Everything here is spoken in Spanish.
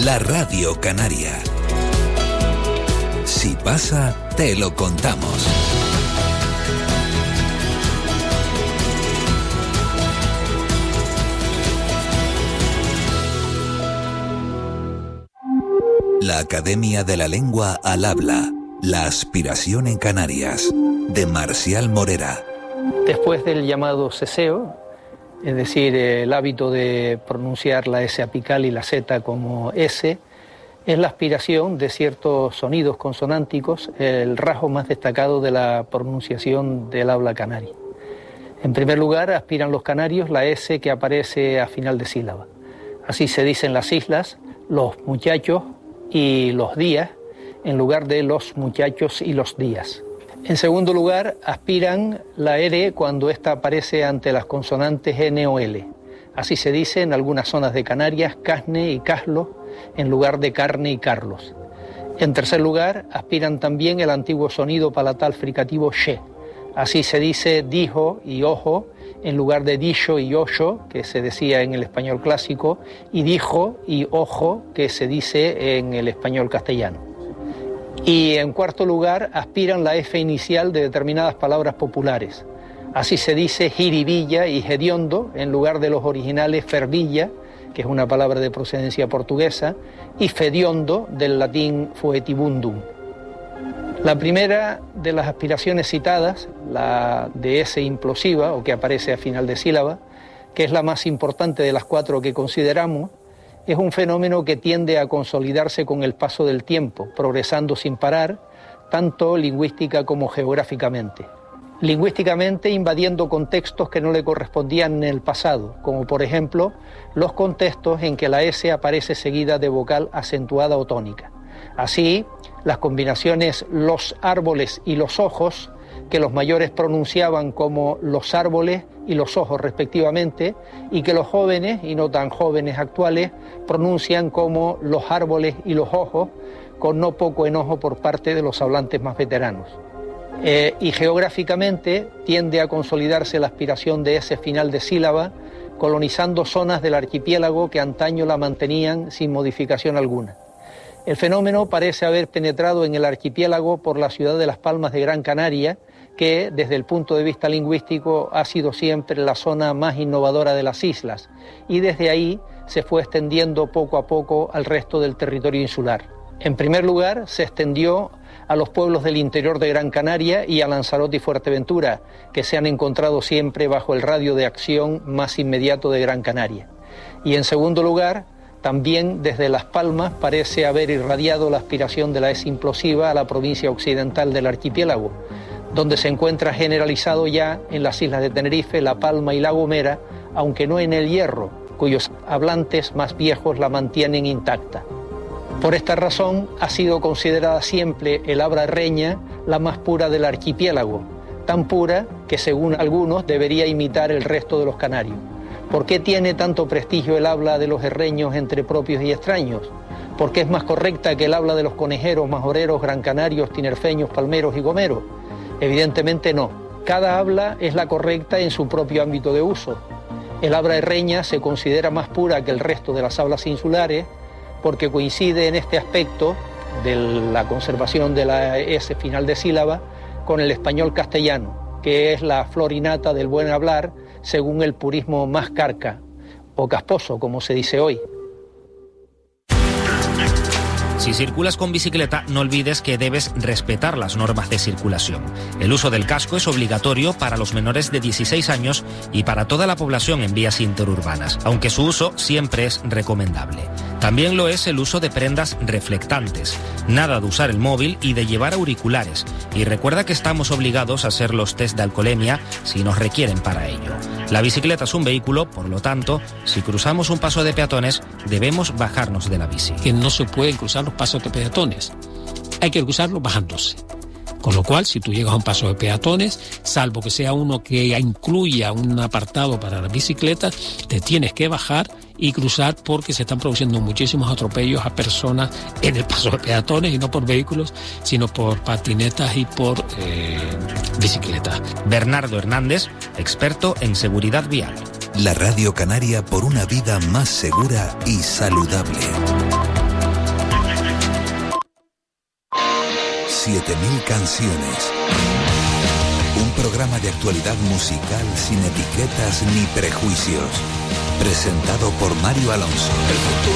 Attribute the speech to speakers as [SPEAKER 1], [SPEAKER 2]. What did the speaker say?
[SPEAKER 1] La Radio Canaria. Si pasa, te lo contamos. La Academia de la Lengua al Habla. La aspiración en Canarias. De Marcial Morera.
[SPEAKER 2] Después del llamado ceseo, es decir, el hábito de pronunciar la S apical y la Z como S, es la aspiración de ciertos sonidos consonánticos, el rasgo más destacado de la pronunciación del habla canaria. En primer lugar, aspiran los canarios la S que aparece a final de sílaba. Así se dice en las islas, los muchachos y los días, en lugar de los muchachos y los días. En segundo lugar, aspiran la R cuando ésta aparece ante las consonantes N o L. Así se dice en algunas zonas de Canarias, casne y caslo, en lugar de carne y carlos. En tercer lugar, aspiran también el antiguo sonido palatal fricativo she. Así se dice dijo y ojo, en lugar de dicho y ocho, que se decía en el español clásico, y dijo y ojo, que se dice en el español castellano. Y en cuarto lugar, aspiran la F inicial de determinadas palabras populares. Así se dice jiribilla y hediondo, en lugar de los originales fervilla, que es una palabra de procedencia portuguesa, y fediondo, del latín foetibundum. La primera de las aspiraciones citadas, la de S implosiva, o que aparece a final de sílaba, que es la más importante de las cuatro que consideramos, es un fenómeno que tiende a consolidarse con el paso del tiempo, progresando sin parar, tanto lingüística como geográficamente. Lingüísticamente invadiendo contextos que no le correspondían en el pasado, como por ejemplo los contextos en que la S aparece seguida de vocal acentuada o tónica. Así, las combinaciones los árboles y los ojos, que los mayores pronunciaban como los árboles y los ojos respectivamente, y que los jóvenes, y no tan jóvenes actuales, pronuncian como los árboles y los ojos, con no poco enojo por parte de los hablantes más veteranos. Y geográficamente tiende a consolidarse la aspiración de ese final de sílaba, colonizando zonas del archipiélago que antaño la mantenían sin modificación alguna. El fenómeno parece haber penetrado en el archipiélago por la ciudad de Las Palmas de Gran Canaria, que desde el punto de vista lingüístico ha sido siempre la zona más innovadora de las islas, y desde ahí se fue extendiendo poco a poco al resto del territorio insular. En primer lugar, se extendió a los pueblos del interior de Gran Canaria y a Lanzarote y Fuerteventura, que se han encontrado siempre bajo el radio de acción más inmediato de Gran Canaria. Y en segundo lugar, también desde Las Palmas parece haber irradiado la aspiración de la S implosiva a la provincia occidental del archipiélago, donde se encuentra generalizado ya en las islas de Tenerife, La Palma y La Gomera, aunque no en el Hierro, cuyos hablantes más viejos la mantienen intacta. Por esta razón ha sido considerada siempre el habla herreña la más pura del archipiélago, tan pura que según algunos debería imitar el resto de los canarios. ¿Por qué tiene tanto prestigio el habla de los herreños entre propios y extraños? ¿Por qué es más correcta que el habla de los conejeros, majoreros, gran canarios, tinerfeños, palmeros y gomeros? Evidentemente no. Cada habla es la correcta en su propio ámbito de uso. El habla herreña se considera más pura que el resto de las hablas insulares porque coincide en este aspecto de la conservación de la S final de sílaba con el español castellano, que es la flor innata del buen hablar según el purismo más carca o casposo, como se dice hoy.
[SPEAKER 3] Si circulas con bicicleta, no olvides que debes respetar las normas de circulación. El uso del casco es obligatorio para los menores de 16 años y para toda la población en vías interurbanas, aunque su uso siempre es recomendable. También lo es el uso de prendas reflectantes. Nada de usar el móvil y de llevar auriculares. Y recuerda que estamos obligados a hacer los test de alcoholemia si nos requieren para ello. La bicicleta es un vehículo, por lo tanto, si cruzamos un paso de peatones, debemos bajarnos de la bici.
[SPEAKER 4] Que no se pueden cruzar los pasos de peatones. Hay que cruzarlo bajándose. Con lo cual, si tú llegas a un paso de peatones, salvo que sea uno que incluya un apartado para las bicicletas, te tienes que bajar y cruzar porque se están produciendo muchísimos atropellos a personas en el paso de peatones y no por vehículos, sino por patinetas y por bicicletas.
[SPEAKER 3] Bernardo Hernández, experto en seguridad vial.
[SPEAKER 1] La Radio Canaria por una vida más segura y saludable. 7000 canciones. Un programa de actualidad musical sin etiquetas ni prejuicios. Presentado por Mario Alonso.